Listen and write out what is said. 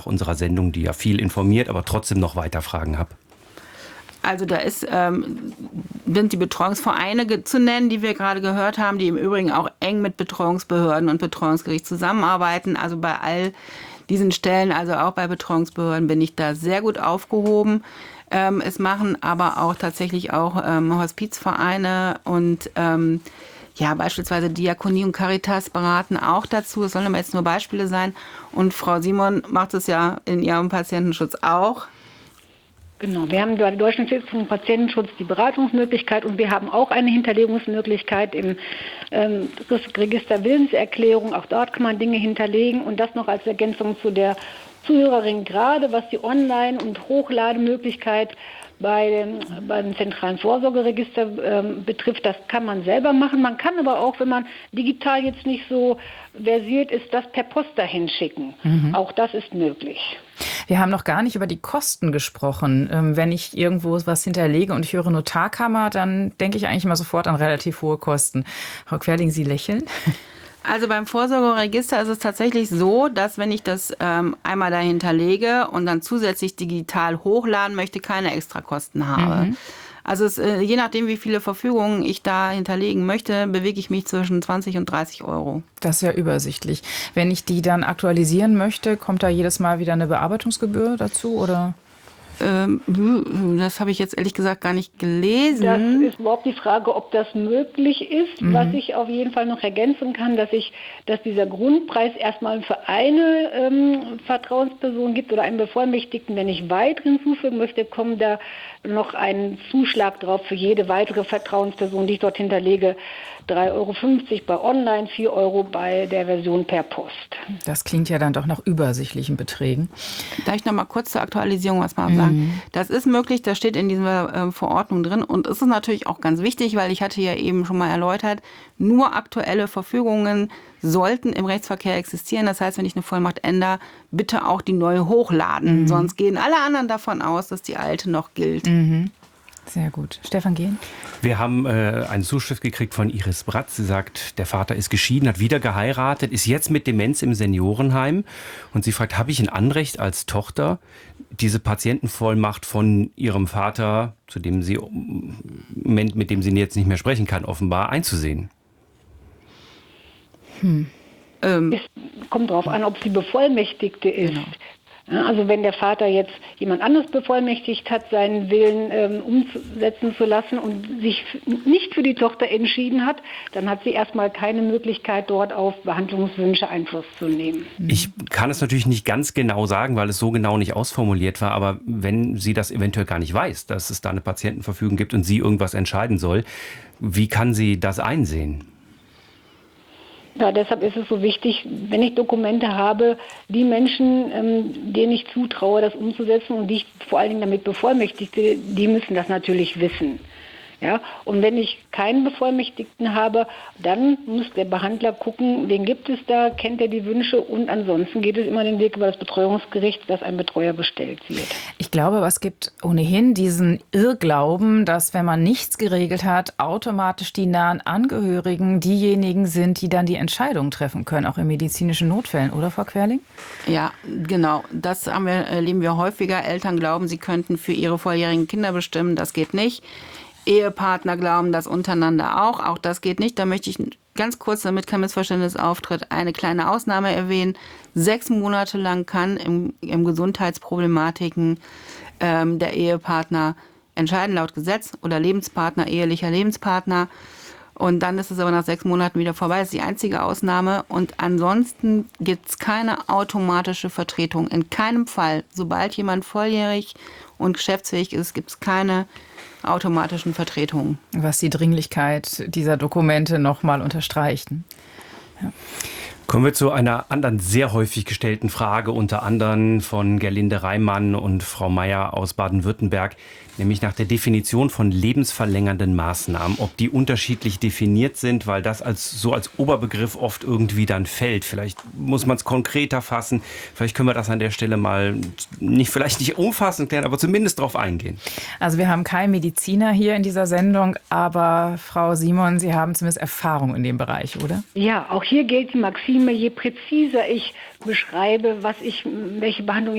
unserer Sendung, die ja viel informiert, aber trotzdem noch weiter Fragen habe. Also da sind die Betreuungsvereine zu nennen, die wir gerade gehört haben, die im Übrigen auch eng mit Betreuungsbehörden und Betreuungsgericht zusammenarbeiten. Also bei all diesen Stellen, also auch bei Betreuungsbehörden, bin ich da sehr gut aufgehoben. Es machen aber auch tatsächlich auch Hospizvereine und beispielsweise Diakonie und Caritas beraten auch dazu. Es sollen aber jetzt nur Beispiele sein. Und Frau Simon macht es ja in ihrem Patientenschutz auch. Genau, wir haben bei der Deutschen Stiftung Patientenschutz die Beratungsmöglichkeit und wir haben auch eine Hinterlegungsmöglichkeit im Register Willenserklärung. Auch dort kann man Dinge hinterlegen und das noch als Ergänzung zu der Zuhörerin, gerade was die Online- und Hochlademöglichkeit beim zentralen Vorsorgeregister betrifft. Das kann man selber machen. Man kann aber auch, wenn man digital jetzt nicht so versiert ist, das per Post dahin schicken. Auch das ist möglich. Wir haben noch gar nicht über die Kosten gesprochen. Wenn ich irgendwo was hinterlege und ich höre Notarkammer, dann denke ich eigentlich immer sofort an relativ hohe Kosten. Frau Querling, Sie lächeln. Also beim Vorsorgeregister ist es tatsächlich so, dass wenn ich das einmal dahinter lege und dann zusätzlich digital hochladen möchte, keine Extrakosten habe. Also je nachdem, wie viele Verfügungen ich da hinterlegen möchte, bewege ich mich zwischen 20 und 30 Euro. Das ist ja übersichtlich. Wenn ich die dann aktualisieren möchte, kommt da jedes Mal wieder eine Bearbeitungsgebühr dazu, oder? Das habe ich jetzt ehrlich gesagt gar nicht gelesen. Das ist überhaupt die Frage, ob das möglich ist. Was ich auf jeden Fall noch ergänzen kann, dass dieser Grundpreis erstmal für eine Vertrauensperson gibt oder einen Bevollmächtigten. Wenn ich weitere hinzufügen möchte, kommt da noch ein Zuschlag drauf für jede weitere Vertrauensperson, die ich dort hinterlege. 3,50 Euro bei Online, 4 Euro bei der Version per Post. Das klingt ja dann doch nach übersichtlichen Beträgen. Darf ich noch mal kurz zur Aktualisierung was mal sagen? Das ist möglich, das steht in dieser Verordnung drin. Und es ist natürlich auch ganz wichtig, weil ich hatte ja eben schon mal erläutert, nur aktuelle Verfügungen sollten im Rechtsverkehr existieren. Das heißt, wenn ich eine Vollmacht ändere, bitte auch die neue hochladen. Sonst gehen alle anderen davon aus, dass die alte noch gilt. Sehr gut. Stefan Gehlen? Wir haben eine Zuschrift gekriegt von Iris Bratz. Sie sagt, der Vater ist geschieden, hat wieder geheiratet, ist jetzt mit Demenz im Seniorenheim. Und sie fragt, habe ich ein Anrecht als Tochter, diese Patientenvollmacht von ihrem Vater, mit dem sie jetzt nicht mehr sprechen kann, offenbar einzusehen? Es kommt darauf an, ob sie Bevollmächtigte ist. Genau. Also wenn der Vater jetzt jemand anderes bevollmächtigt hat, seinen Willen umsetzen zu lassen und sich nicht für die Tochter entschieden hat, dann hat sie erstmal keine Möglichkeit, dort auf Behandlungswünsche Einfluss zu nehmen. Ich kann es natürlich nicht ganz genau sagen, weil es so genau nicht ausformuliert war, aber wenn sie das eventuell gar nicht weiß, dass es da eine Patientenverfügung gibt und sie irgendwas entscheiden soll, wie kann sie das einsehen? Ja, deshalb ist es so wichtig, wenn ich Dokumente habe, die Menschen, denen ich zutraue, das umzusetzen und die ich vor allen Dingen damit bevollmächtigte, die müssen das natürlich wissen. Ja, und wenn ich keinen Bevollmächtigten habe, dann muss der Behandler gucken, wen gibt es da, kennt er die Wünsche und ansonsten geht es immer den Weg über das Betreuungsgericht, dass ein Betreuer bestellt wird. Ich glaube, aber es gibt ohnehin diesen Irrglauben, dass wenn man nichts geregelt hat, automatisch die nahen Angehörigen diejenigen sind, die dann die Entscheidung treffen können, auch in medizinischen Notfällen, oder Frau Querling? Ja, genau. Das erleben wir häufiger. Eltern glauben, sie könnten für ihre volljährigen Kinder bestimmen. Das geht nicht. Ehepartner glauben das untereinander auch. Auch das geht nicht. Da möchte ich ganz kurz, damit kein Missverständnis auftritt, eine kleine Ausnahme erwähnen. 6 Monate lang kann im Gesundheitsproblematiken der Ehepartner entscheiden, laut Gesetz, oder Lebenspartner, ehelicher Lebenspartner. Und dann ist es aber nach 6 Monaten wieder vorbei. Das ist die einzige Ausnahme. Und ansonsten gibt es keine automatische Vertretung. In keinem Fall. Sobald jemand volljährig und geschäftsfähig ist, gibt es keine automatischen Vertretungen. Was die Dringlichkeit dieser Dokumente nochmal unterstreicht. Ja. Kommen wir zu einer anderen sehr häufig gestellten Frage, unter anderem von Gerlinde Reimann und Frau Meier aus Baden-Württemberg, nämlich nach der Definition von lebensverlängernden Maßnahmen, ob die unterschiedlich definiert sind, weil das als Oberbegriff oft irgendwie dann fällt. Vielleicht muss man es konkreter fassen, vielleicht können wir das an der Stelle mal vielleicht nicht umfassend klären, aber zumindest darauf eingehen. Also wir haben keinen Mediziner hier in dieser Sendung, aber Frau Simon, Sie haben zumindest Erfahrung in dem Bereich, oder? Ja, auch hier gilt die Maxime, je präziser ich beschreibe, welche Behandlung